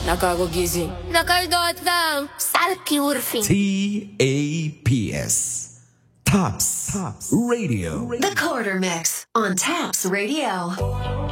Nakagugising. Nakaldotang. Salki urfing. TAPS. Tops Radio. The Quarter Mix on Taps Radio.